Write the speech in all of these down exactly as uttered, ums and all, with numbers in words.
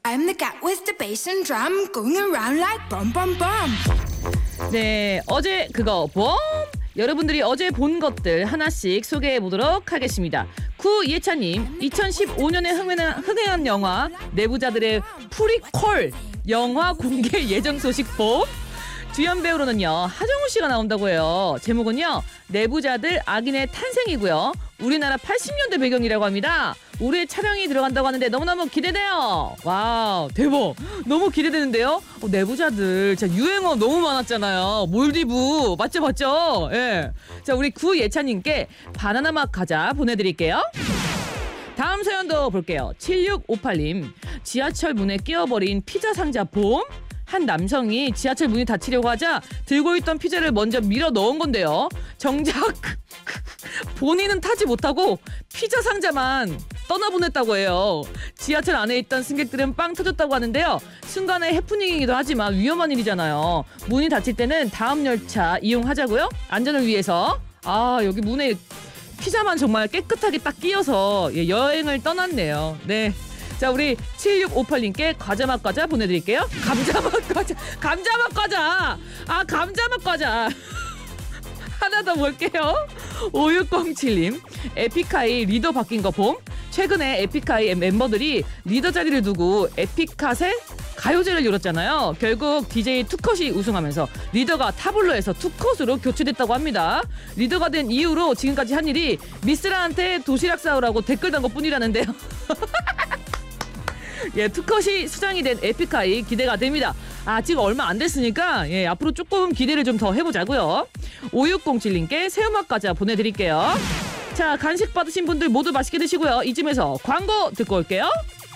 I'm the cat with the bass and drum going around like bum bum bum. 네, 어제 그거 봄? 여러분들이 어제 본 것들 하나씩 소개해 보도록 하겠습니다. 구예찬님, 이천십오 년에 흥행한, 흥행한 영화 내부자들의 프리퀄 영화 공개 예정 소식 봄? 주연 배우로는요 하정우 씨가 나온다고 해요. 제목은요 내부자들 악인의 탄생이고요. 우리나라 팔십 년대 배경이라고 합니다. 올해 촬영이 들어간다고 하는데 너무너무 기대돼요. 와우 대박, 너무 기대되는데요. 어, 내부자들 진짜 유행어 너무 많았잖아요. 몰디브 맞죠 맞죠. 예. 자 우리 구예찬님께 바나나 맛 과자 보내드릴게요. 다음 사연도 볼게요. 칠육오팔님, 지하철 문에 끼워버린 피자 상자 봄? 한 남성이 지하철 문이 닫히려고 하자 들고 있던 피자를 먼저 밀어 넣은 건데요. 정작 본인은 타지 못하고 피자 상자만 떠나보냈다고 해요. 지하철 안에 있던 승객들은 빵 터졌다고 하는데요. 순간의 해프닝이기도 하지만 위험한 일이잖아요. 문이 닫힐 때는 다음 열차 이용하자고요. 안전을 위해서. 아 여기 문에 피자만 정말 깨끗하게 딱 끼어서 예, 여행을 떠났네요. 네. 자 우리 칠육오팔님께 과자맛 과자 보내드릴게요. 감자맛 과자, 감자맛 과자. 아 감자맛 과자. 하나 더 볼게요. 오육공칠님, 에픽하이 리더 바뀐 거 봄? 최근에 에픽하이 멤버들이 리더 자리를 두고 에픽핫의 가요제를 열었잖아요. 결국 디제이 투컷이 우승하면서 리더가 타블로에서 투컷으로 교체됐다고 합니다. 리더가 된 이후로 지금까지 한 일이 미스라한테 도시락 싸우라고 댓글 단 것뿐이라는데요. 예, 투컷이 수장이 된 에픽하이 기대가 됩니다. 아직 얼마 안 됐으니까 예, 앞으로 조금 기대를 좀 더 해보자고요. 오육공칠님께 새우맛 과자 보내드릴게요. 자, 간식 받으신 분들 모두 맛있게 드시고요. 이쯤에서 광고 듣고 올게요.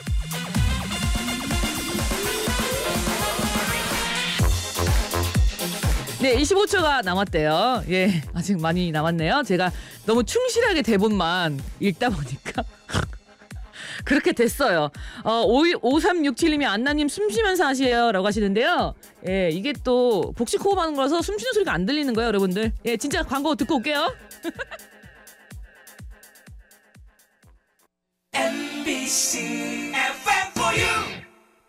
네, 이십오 초가 남았대요. 예, 아직 많이 남았네요. 제가 너무 충실하게 대본만 읽다 보니까 그렇게 됐어요. 어, 오삼육칠님이 안나님 숨 쉬면서 하시에요 라고 하시는데요. 예, 이게 또 복식 호흡하는 거라서 숨 쉬는 소리가 안 들리는 거예요, 여러분들. 예, 진짜 광고 듣고 올게요. 엠비씨 에프엠 for you.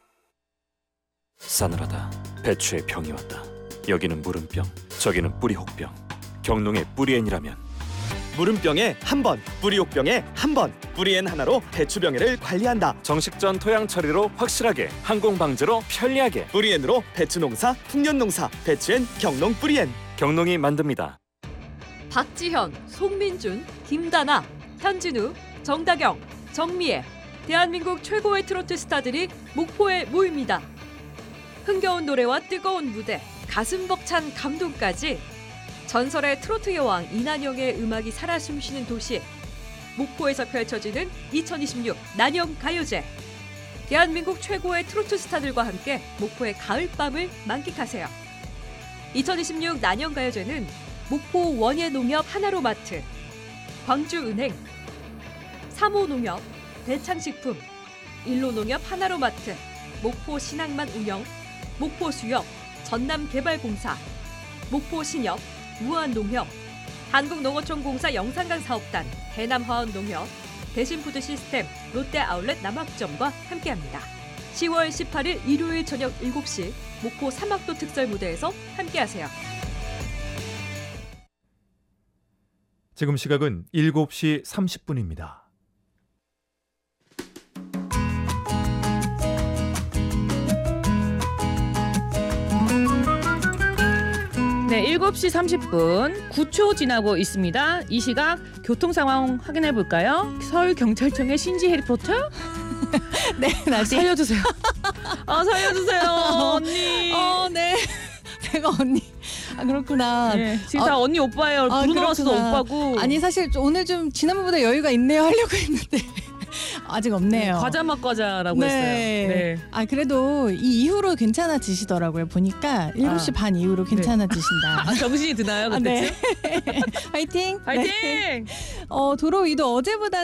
싸늘하다. 배추의 병이 왔다. 여기는 물음병, 저기는 뿌리혹병. 경농의 뿌리엔이라면 물음병에 한 번, 뿌리옥병에 한 번. 뿌리엔 하나로 배추병해를 관리한다. 정식전 토양 처리로 확실하게, 항공 방제로 편리하게. 뿌리엔으로 배추농사, 풍년농사, 배추엔 경농 뿌리엔. 경농이 만듭니다. 박지현, 송민준, 김다나, 현진우, 정다경, 정미애, 대한민국 최고의 트로트 스타들이 목포에 모입니다. 흥겨운 노래와 뜨거운 무대, 가슴 벅찬 감동까지 전설의 트로트 여왕 이난영의 음악이 살아 숨쉬는 도시 목포에서 펼쳐지는 이천이십육 난영 가요제. 대한민국 최고의 트로트 스타들과 함께 목포의 가을밤을 만끽하세요. 이천이십육 난영 가요제는 목포 원예농협 하나로마트, 광주은행, 삼호농협, 대창식품, 일로농협 하나로마트, 목포 신항만 운영, 목포수협, 전남개발공사, 목포신협, 무한농협, 한국농어촌공사 영산강 사업단, 해남화원농협, 대신푸드시스템, 롯데아울렛 남학점과 함께합니다. 시월 십팔일 일요일 저녁 일곱 시 목포 삼학도 특설무대에서 함께하세요. 지금 시각은 일곱 시 삼십 분입니다. 네, 일곱 시 삼십 분 구 초 지나고 있습니다. 이 시각 교통 상황 확인해 볼까요? 서울경찰청의 신지 해리포터? 네, 아, 살려주세요. 아, 살려주세요, 언니. 어, 네. 제가 언니. 아, 그렇구나. 네, 지금 어, 다 언니 오빠예요. 아, 브루노 마스도 그렇구나. 오빠고. 아니, 사실 오늘 좀 지난번보다 여유가 있네요 하려고 했는데 아직 없네요. 과자 맛 과자라고 네. 했어요. 네. 아, 그래도 이 이후로 괜찮아지시더라고요. 보니까 일곱 시 아. 반 이후로 괜찮아지신다. 아, 정신이 드나요, 아, 그때쯤? 네. 화이팅. 화이팅! 네. 어, 도로 위도 어제보다